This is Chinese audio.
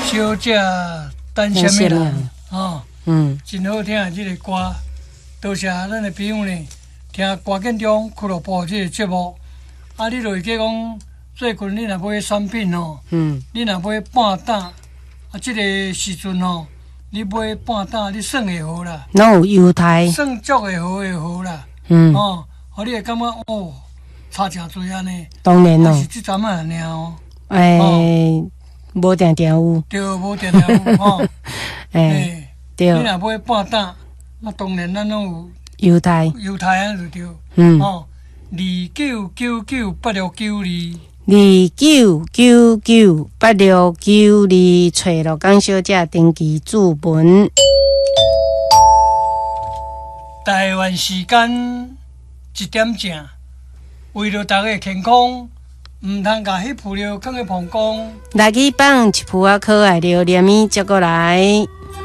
小姐等什么人？哦，真好听的这个歌。多谢咱的朋友呢，听歌建中俱乐部这个节目。啊，你就会记讲，最近你若买产品哦，你若买半担，啊，这个时阵哦，你买半担，你算会好啦。 拢有优待。 算足会好啦。哦，互你会感觉哦，差诚多安尼。 当然咯。 是即阵啊尔哦。 无定定有。 对，无定定有吼。 对。 你若买半担，那当然咱拢有优待。 优待啊，就对。哦，29998692。 29998692，找罗江小姐登记注文。 台湾时间1点正，为了大家健康，唔通甲迄饲料放去曝光。 来去放一铺仔可爱料，连米接过来。